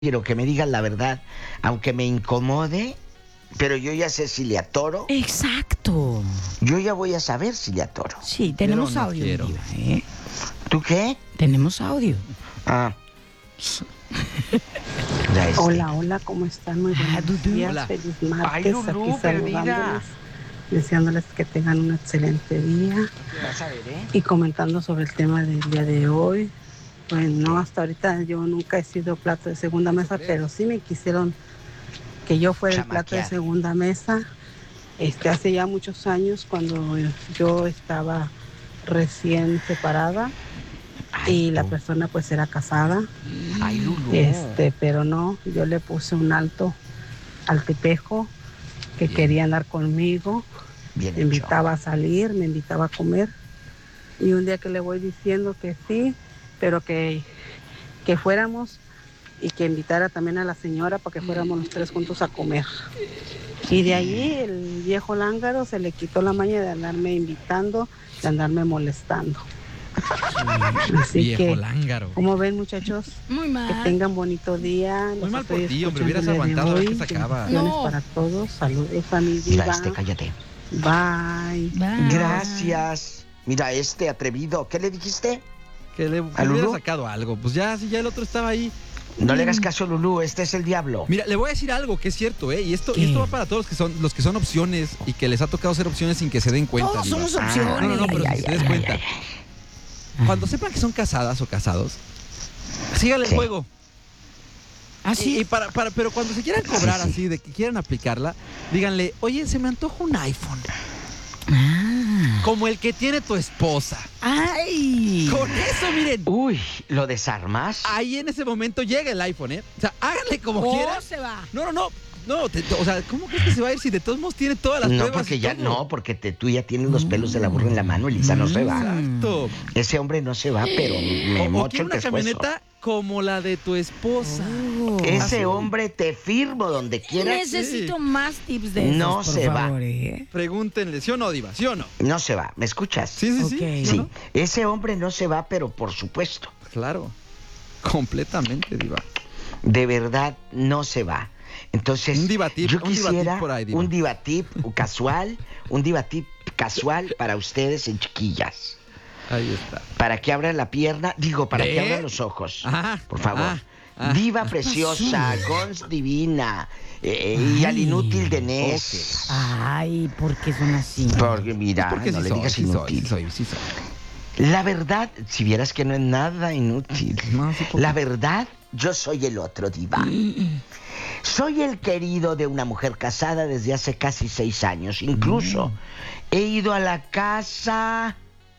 quiero que me digan la verdad, aunque me incomode, pero yo ya sé si le atoro. Exacto. Yo ya voy a saber si le atoro. Sí, tenemos Pero no audio, quiero. Diva, ¿eh? ¿Tú qué? Tenemos audio. Ah. Ya Hola, ¿cómo están? Muy buenos Dudu. días, Hola. feliz martes, Ay, Lulú, aquí perdida. saludándoles, deseándoles que tengan un excelente día Vas a ver, ¿eh? y comentando sobre el tema del día de hoy. Bueno, hasta ahorita yo nunca he sido plato de segunda mesa, pero sí me quisieron que yo fuera el plato de Chamaquear. segunda mesa. Hace ya muchos años, cuando yo estaba recién separada Ay, y la tú. persona pues era casada. Ay, Lulú. Pero no, yo le puse un alto al tipejo que Bien. quería andar conmigo, Bien me hecho. invitaba a salir, me invitaba a comer, y un día que le voy diciendo que sí, pero que fuéramos y que invitara también a la señora para que fuéramos los tres juntos a comer. Y de allí el viejo lángaro se le quitó la maña de andarme invitando, de andarme molestando. Así Viejo que, lángaro. ¿cómo ven, muchachos? Muy Que mal. tengan bonito día. Muy Los mal por estoy ti, hombre. escuchando Hubieras el día de aguantado a ver hoy. qué sacaba. Bendiciones No. para todos. Saludos a mi Mira, diva. cállate. Bye. Bye. Gracias. Mira, atrevido. ¿Qué le dijiste? Que le ¿A hubiera Lulú? sacado algo. Pues ya, si ya el otro estaba ahí. No le hagas caso a Lulú, este es el diablo. Mira, le voy a decir algo que es cierto, ¿eh? Y esto ¿Qué? va para todos los que son opciones y que les ha tocado ser opciones sin que se den cuenta. Todos Diva. somos opciones. No, pero Ay, si te ay, des ay, cuenta. ay, Cuando sepan que son casadas o casados, síganle el Sí. juego. ¿Ah, sí? Y pero cuando se quieran cobrar Sí, sí. así, de que quieran aplicarla, díganle, oye, se me antoja un iPhone. Ah. Como el que tiene tu esposa. ¡Ay! Con eso, miren. Uy, ¿lo desarmas? Ahí en ese momento llega el iPhone, ¿eh? O sea, háganle como Oh, quieran. se va. No, o sea, ¿cómo crees que se va a ir si de todos modos tiene todas las No, pruebas? porque y ya todo? no, porque tú ya tienes los pelos de la burra en la mano, Elisa no se va. Exacto. Ese hombre no se va, pero me O mocho quiere el una pescuezo. camioneta como la de tu esposa. Oh. Ese hombre te firmo donde quieras. Necesito más tips de esos, No por se va. favor, ¿eh? Pregúntenle, ¿sí o no, Diva? ¿Sí o no? No se va, ¿me escuchas? Sí, sí, sí. Ok. ¿Sí o Sí, no? ese hombre no se va, pero por supuesto, Claro. Completamente, Diva. de verdad no se va. Entonces, Un divatip, yo un divatip quisiera por ahí, Diva. un divatip casual para ustedes en chiquillas. Ahí está. Para que abran la pierna, para que ¿Eh? abran los ojos. Ajá, Por favor. ah, Diva preciosa, Gons divina, y al inútil de Ness. Ay, ¿por qué son así? Porque mira, Porque no sí le soy, digas sí inútil. soy. La verdad, si vieras que no es nada inútil. No, sí, La verdad, yo soy el otro, Diva. Soy el querido de una mujer casada desde hace casi 6 años. Incluso he ido a la casa,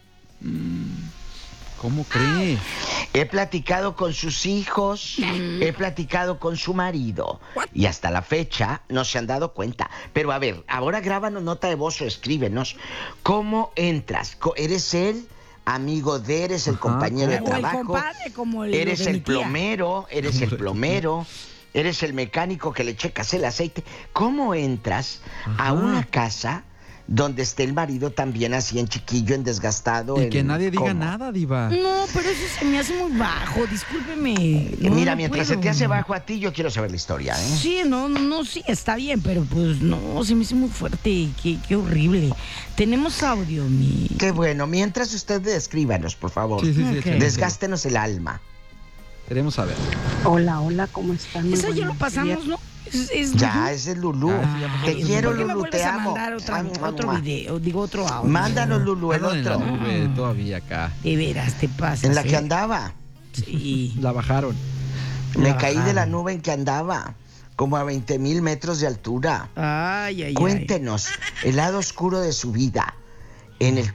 ¿Cómo crees? he platicado con sus hijos, he platicado con su marido. Y hasta la fecha no se han dado cuenta. Pero a ver, ahora grábanos nota de voz o escríbenos. ¿Cómo entras? ¿Eres él? Amigo de, eres el Ajá, compañero de O el trabajo, compadre, como el eres de mi el tía. plomero, eres el mecánico que le checas el aceite. ¿Cómo entras a Ajá. una casa donde esté el marido también así en chiquillo, en desgastado? Y que nadie diga ¿cómo? nada, Diva. No, pero eso se me hace muy bajo, discúlpeme. No, Mira, no mientras puedo. se te hace bajo a ti, yo quiero saber la historia, ¿eh? Sí, sí, está bien, pero pues no, se me hace muy fuerte, qué horrible. Tenemos audio, mi... Qué bueno, mientras ustedes escríbanos, por favor. Sí, Ok. échale. Desgástenos el alma. Queremos saber. Hola, ¿cómo están? Muy Esa ya lo buenos pasamos, días. ¿no? Es Ya, ese es Lulú. Ah, Te sí, quiero, ¿Por qué me Lulú, vuelves te a amo. mandar otro Mua. video? Digo, otro audio. Mándanos, Lulú, el Andan en la otro. nube todavía acá. De veras, te pasas. En la que ¿eh? andaba. Sí. La bajaron. Me La caí de la bajaron. nube en que andaba. Como a 20,000 metros de altura. Ay. Cuéntenos el lado oscuro de su vida en el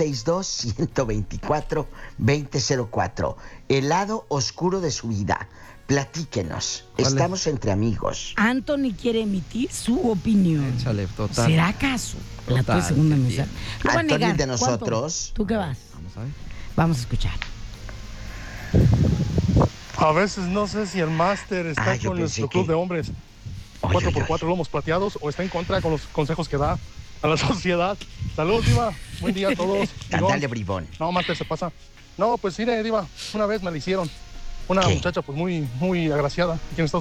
462-124-2004. El lado oscuro de su vida. Platíquenos. ¿Cuál es? Estamos entre amigos. Anthony quiere emitir su opinión. Échale, total. ¿Será acaso? Plato de Total, segunda sí. mesa. Lo va a Anthony, negar. de ¿Cuánto? nosotros. ¿Tú qué vas? Vamos a ver. Vamos a escuchar. A veces no sé si el máster está yo con pensé nuestro club que- de hombres Oye, 4x4 lomos plateados o está en contra con los consejos que da a la sociedad. Saludos, Diva. Buen día a todos. Dale, bribón. No, máster se pasa. No, pues mire, Diva, una vez me lo hicieron. una ¿Qué? muchacha pues muy, muy agraciada aquí en Estados